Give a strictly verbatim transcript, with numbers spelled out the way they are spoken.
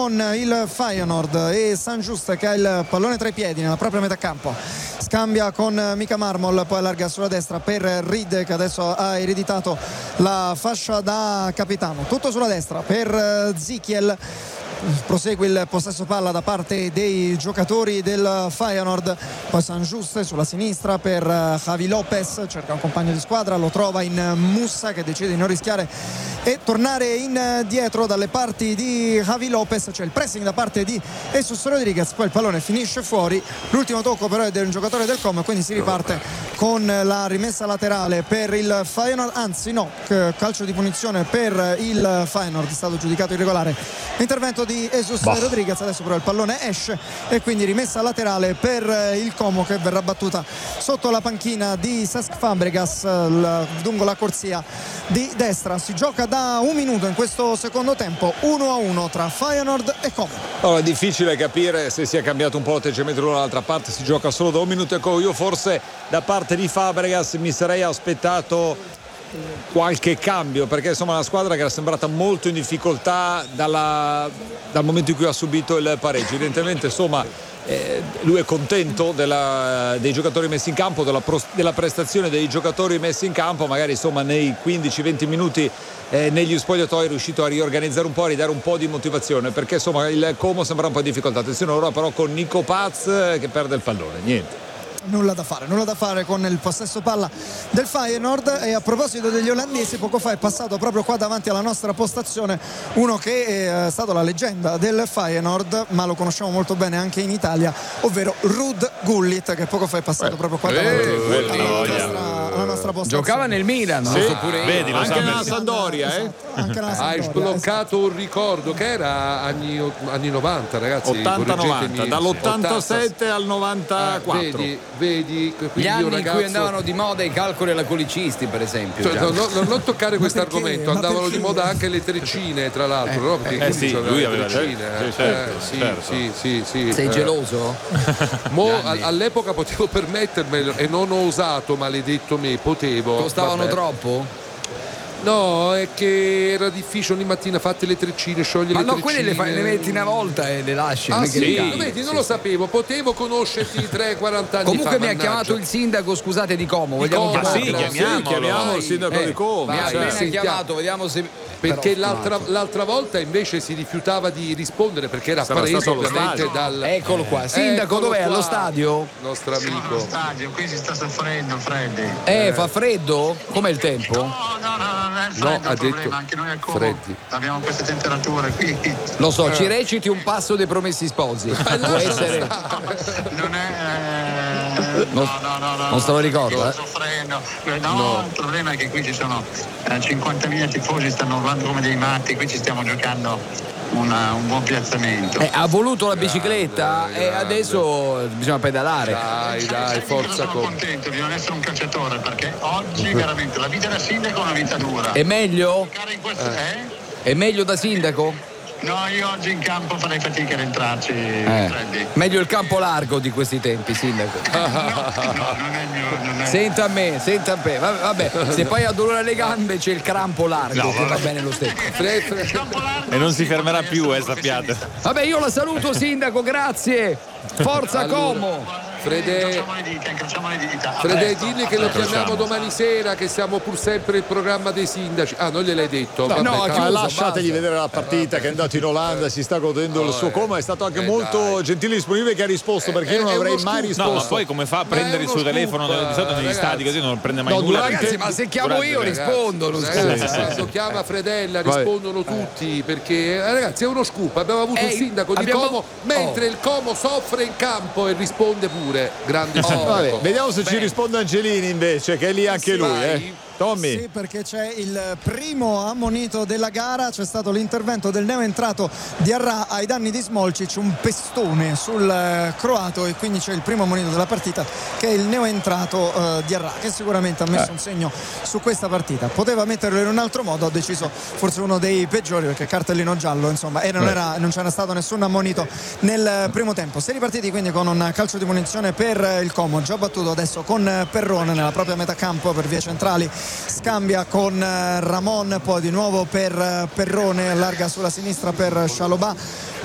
con il Feyenoord e San Just che ha il pallone tra i piedi nella propria metà campo, scambia con Mika Marmol, poi allarga sulla destra per Reed che adesso ha ereditato la fascia da capitano, tutto sulla destra per Zikiel. Prosegue il possesso palla da parte dei giocatori del Feyenoord, poi San Juste sulla sinistra per Javi Lopez, cerca un compagno di squadra, lo trova in Mussa che decide di non rischiare e tornare indietro dalle parti di Javi Lopez. C'è il pressing da parte di Jesus Rodriguez, poi il pallone finisce fuori, l'ultimo tocco però è del giocatore del Como, quindi si riparte con la rimessa laterale per il Feyenoord, anzi no, calcio di punizione per il Feyenoord, è stato giudicato irregolare l'intervento di Jesus bah. Rodriguez. Adesso però il pallone esce e quindi rimessa laterale per il Como che verrà battuta sotto la panchina di Cesc Fabregas lungo la corsia di destra. Si gioca da un minuto in questo secondo tempo, uno a uno tra Feyenoord e Como. Allora, è difficile capire se sia cambiato un po' l'atteggiamento dall'altra parte, si gioca solo da un minuto e io forse da parte di Fabregas mi sarei aspettato qualche cambio, perché insomma la squadra che era sembrata molto in difficoltà dalla, dal momento in cui ha subito il pareggio, evidentemente insomma eh, lui è contento della, dei giocatori messi in campo, della, pro, della prestazione dei giocatori messi in campo, magari insomma nei quindici venti minuti eh, negli spogliatoi è riuscito a riorganizzare un po', a ridare un po' di motivazione, perché insomma il Como sembra un po' in difficoltà. Attenzione ora però con Nico Paz che perde il pallone, niente. Nulla da fare, nulla da fare con il possesso palla del Feyenoord. E a proposito degli olandesi, poco fa è passato proprio qua davanti alla nostra postazione uno che è stato la leggenda del Feyenoord, ma lo conosciamo molto bene anche in Italia, ovvero Ruud Gullit, che poco fa è passato eh. proprio qua davanti eh, alla, nostra, alla nostra postazione. Giocava nel Milan, sì. so pure io. Vedi, lo anche nella Sampdoria, eh? Esatto, anche nella Sampdoria, hai sbloccato esatto. un ricordo che era anni, anni novanta, ragazzi, ottanta novanta, dall'ottantasette al novantaquattro. Ah, vedi, vedi gli anni ragazzo... in cui andavano di moda i calcoli alla colicisti, per esempio. Cioè, no, no, non toccare questo argomento, andavano di moda anche le treccine, tra l'altro, eh, no? Perché eh, sì, lui aveva le treccine. Sì, certo, eh, sì, certo. sì, sì, sì, sei eh. geloso? Mo, all'epoca potevo permettermelo e non ho osato, maledetto me, potevo. Costavano vabbè. troppo? No, è che era difficile ogni mattina, fatte le treccine, scioglie ma le no, treccine. quelle le, fai, le metti una volta e le lasci. Ah non sì, che vedi, non sì, lo sì. sapevo, potevo conoscerti tre quaranta anni comunque fa. mi mannaggia. ha chiamato il sindaco, scusate, di Como. Vogliamo Como, sì, chiamarlo? chiamiamolo, sì, chiamiamo il sindaco eh, di Como. Mi ha cioè. appena chiamato, vediamo se... Perché Però, l'altra, l'altra volta invece si rifiutava di rispondere perché era Sarà preso stato allo ovviamente stadio. dal Eccolo qua, sindaco, Eccolo dov'è? qua. Allo stadio? Nostro Siamo amico. allo stadio, qui si sta soffrendo, Freddy. Eh, fa freddo? Com'è il tempo? No, no, no, non è il freddo No, il ha problema, detto anche noi al Como freddi. abbiamo queste temperature qui. Lo so, ci reciti un passo dei Promessi Sposi. Può essere... Non è... eh, Non- no, no, no, no. non se lo ricorda, Sto eh? soffrendo. No, no, il problema è che qui ci sono eh, cinquantamila tifosi, stanno urlando come dei matti, qui ci stiamo giocando una, un buon piazzamento. Eh, ha voluto la bicicletta Grande, e grande. adesso bisogna pedalare. Dai, dai, Sai che forza sono Como. contento di non essere un calciatore perché oggi veramente la vita da sindaco è una vita dura. È meglio? Giocare in questo- eh? È meglio da sindaco? No, io oggi in campo farei fatica ad entrarci, Eh. Freddy. Meglio il campo largo di questi tempi, sindaco. No, no, non è il mio. Non è... Senta a me, senta a me. Vabbè, vabbè, se poi ha dolore alle gambe c'è il crampo largo, No, che va bene lo stesso. Fre- fre- Il campo largo E non si sì, fermerà potrei più, essere eh, un sappiate. professionista. Vabbè, io la saluto, sindaco, grazie. Forza Allora. Como. Fede- Incrociamo le dita, incrociamo le dita. A Fede, presto, digli a che lo presto. chiamiamo domani sera, che siamo pur sempre il programma dei sindaci. Ah, non gliel'hai detto? No, Vabbè, no, tanto- ma lasciategli vedere la partita che è andato in Olanda, si sta godendo il suo Como, è stato anche Eh, molto dai. gentile e disponibile che ha risposto, perché io È- non è avrei uno mai scoop. risposto. No, ma poi come fa a Ma prendere è il uno suo telefono scoop, di solito negli ragazzi. stadi così non prende mai No, nulla. durante- Ragazzi, ma se chiamo io Ragazzi, rispondo, non ragazzi, scusa. eh, quando chiama Fredella Vabbè. rispondono tutti perché eh, ragazzi è uno scoop, abbiamo avuto Eh, il sindaco di abbiamo- Como mentre Oh. il Como soffre in campo e risponde pure, grande sindaco. Vabbè, vediamo se ci Bene. risponde Angelini invece, che è lì anche lui, Vai. eh. Tommy. Sì, perché c'è il primo ammonito della gara, c'è stato l'intervento del neoentrato Diarra ai danni di Smolcic, un pestone sul eh, croato, e quindi c'è il primo ammonito della partita che è il neoentrato eh, Diarra, che sicuramente ha messo un segno su questa partita. Poteva metterlo in un altro modo, ha deciso forse uno dei peggiori, perché cartellino giallo insomma, e non, era, non c'era stato nessun ammonito nel primo tempo. Si è ripartiti quindi con un calcio di punizione per il Como, già battuto adesso con Perrone nella propria metà campo per vie centrali, scambia con Ramon, poi di nuovo per Perrone, allarga sulla sinistra per Chalobah,